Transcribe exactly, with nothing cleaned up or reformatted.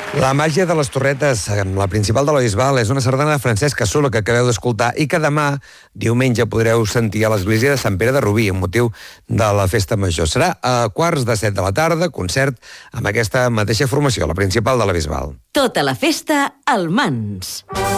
La màgia de les Torretes, la principal de la Bisbal, és una sardana de Francesc Cassola que acabeu d'escoltar i que demà, diumenge, podreu sentir a l'església de Sant Pere de Rubí, amb motiu de la festa major. Serà a quarts de set de la tarda, concert amb aquesta mateixa formació, la principal de la Bisbal. Tota la festa al Mans.